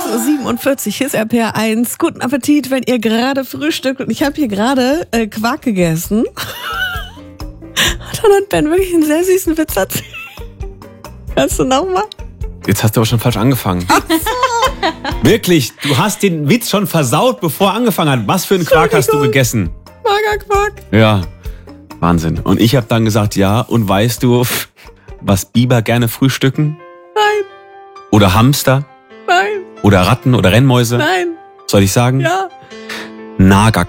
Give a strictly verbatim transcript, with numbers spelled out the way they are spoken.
Uhr siebenundvierzig, hier ist R P R eins. Guten Appetit, wenn ihr gerade frühstückt. Und ich habe hier gerade äh, Quark gegessen. Dann hat Ben wirklich einen sehr süßen Witz erzählt. Kannst du nochmal? Jetzt hast du aber schon falsch angefangen. Wirklich, du hast den Witz schon versaut, bevor er angefangen hat. Was für einen Quark hast du gegessen? Magerquark. Ja, Wahnsinn. Und ich habe dann gesagt, ja, und weißt du, was Biber gerne frühstücken? Nein. Oder Hamster? Nein. Oder Ratten oder Rennmäuse? Nein. Soll ich sagen? Ja. Nager.